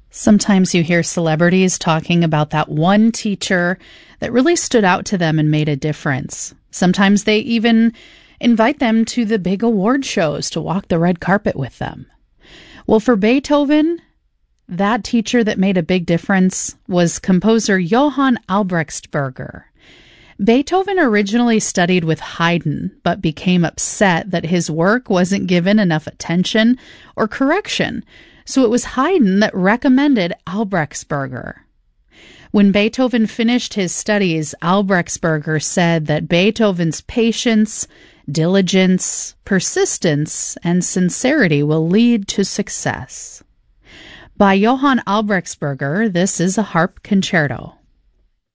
Sometimes you hear celebrities talking about that one teacher that really stood out to them and made a difference. Sometimes they even invite them to the big award shows to walk the red carpet with them. Well, for Beethoven, that teacher that made a big difference was composer Johann Albrechtsberger. Beethoven originally studied with Haydn, but became upset that his work wasn't given enough attention or correction, so it was Haydn that recommended Albrechtsberger. When Beethoven finished his studies, Albrechtsberger said that Beethoven's patience, diligence, persistence, and sincerity will lead to success. By Johann Albrechtsberger, this is a harp concerto.